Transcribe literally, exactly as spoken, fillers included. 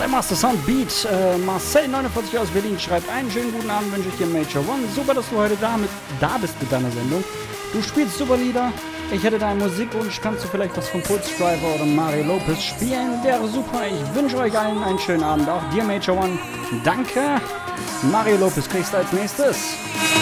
Master Sound Beat. Äh, Marcel neunundvierzig aus Berlin schreibt: einen schönen guten Abend wünsche ich dir, Major One. Super, dass du heute da, mit, da bist mit deiner Sendung. Du spielst super Lieder. Ich hätte deinen Musikwunsch. Kannst du vielleicht was von Pulse Driver oder Mario Lopez spielen? Wäre super. Ich wünsche euch allen einen schönen Abend. Auch dir, Major One. Danke. Mario Lopez kriegst du als nächstes.